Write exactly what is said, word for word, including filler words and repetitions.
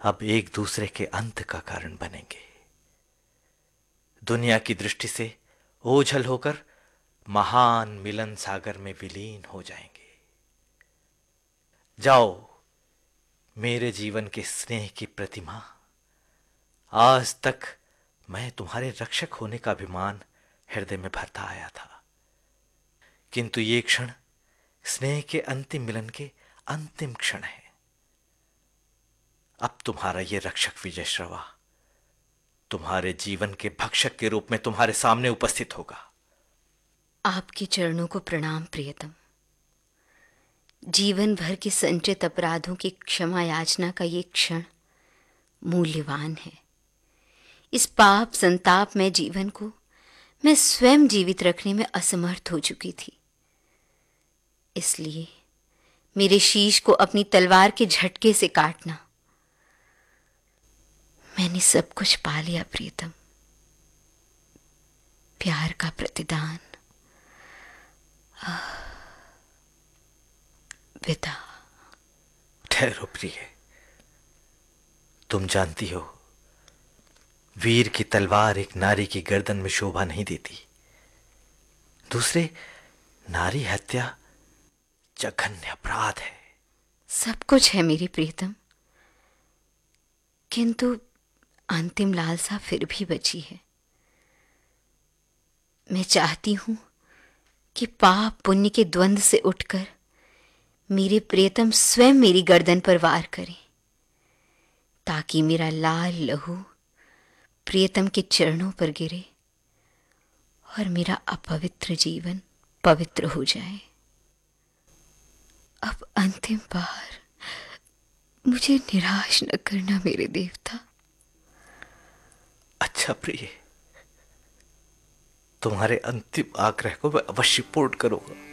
अब एक दूसरे के अंत का कारण बनेंगे। दुनिया की दृष्टि से ओझल होकर महान मिलन सागर में विलीन हो जाएंगे। जाओ मेरे जीवन के स्नेह की प्रतिमा। आज तक मैं तुम्हारे रक्षक होने का अभिमान हृदय में भरता आया था, किंतु ये क्षण स्नेह के अंतिम मिलन के अंतिम क्षण है। अब तुम्हारा ये रक्षक विजय श्रवा तुम्हारे जीवन के भक्षक के रूप में तुम्हारे सामने उपस्थित होगा। आपके चरणों को प्रणाम प्रियतम। जीवन भर के संचित अपराधों की क्षमा याचना का ये क्षण मूल्यवान है। इस पाप संताप में जीवन को मैं स्वयं जीवित रखने में असमर्थ हो चुकी थी। इसलिए मेरे शीश को अपनी तलवार के झटके से काटना। मैंने सब कुछ पा लिया प्रियतम, प्यार का प्रतिदान। विदा। ठहरो प्रिय, तुम जानती हो वीर की तलवार एक नारी की गर्दन में शोभा नहीं देती। दूसरे, नारी हत्या जघन्य अपराध है। सब कुछ है मेरी प्रियतम, किंतु अंतिम लालसा फिर भी बची है। मैं चाहती हूं कि पाप पुण्य के द्वंद्व से उठकर मेरे प्रियतम स्वयं मेरी गर्दन पर वार करें, ताकि मेरा लाल लहू प्रियतम के चरणों पर गिरे और मेरा अपवित्र जीवन पवित्र हो जाए। अब अंतिम बार मुझे निराश न करना मेरे देवता। अच्छा प्रिय, तुम्हारे अंतिम आग्रह को मैं अवश्य पूर्ण करूंगा।